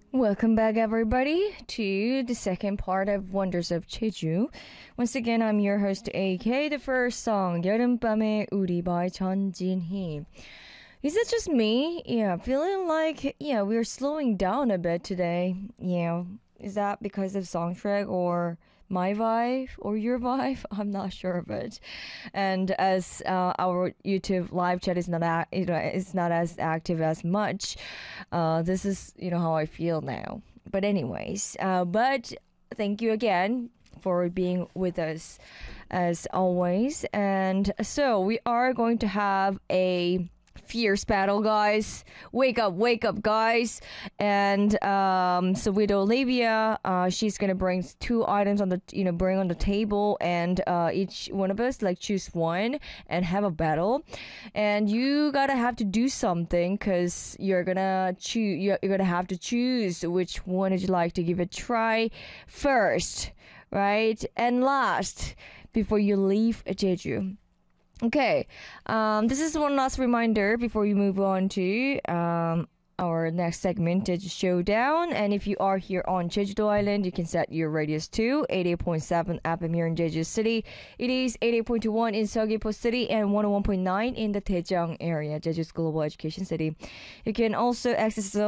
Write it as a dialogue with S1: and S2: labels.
S1: Welcome back, everybody, to the second part of Wonders of Jeju. Once again, I'm your host, AK. The first song, 여름밤의 우리 by Chun Jin-hee. Is it just me? Yeah, feeling like, we're slowing down a bit today. Is that because of song track or my vibe or your vibe? I'm not sure of it. And as our YouTube live chat is not, it's not as active as much, this is, how I feel now. But anyways, but thank you again for being with us as always. And so we are going to have a fierce battle, guys. Wake up, guys. And so with Olivia, she's gonna bring two items on the bring on the table, and each one of us like choose one and have a battle. And you gotta have to do something because you're gonna choose. You're gonna have to choose which one would you like to give a try first, right? And last before you leave Jeju. Okay, this is one last reminder before we move on to our next segment, Jeju Showdown. And if you are here on Jeju Island, you can set your radius to 88.7 FM here in Jeju City. It is 88.1 in Seogwipo City and 101.9 in the Daejeong area, Jeju's global education city. You can also access